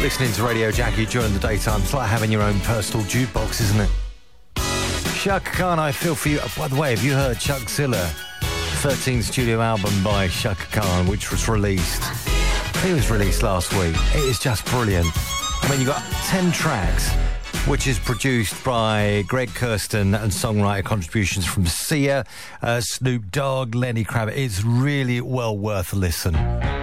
Listening to Radio Jackie during the daytime, it's like having your own personal jukebox, isn't it? Chaka Khan, I Feel For You. By the way, have you heard Chuckzilla, 13th studio album by Chaka Khan, which was released? It was released last week. It is just brilliant. I mean, you've got 10 tracks, which is produced by Greg Kurstin and songwriter contributions from Sia, Snoop Dogg, Lenny Kravitz. It's really well worth a listen.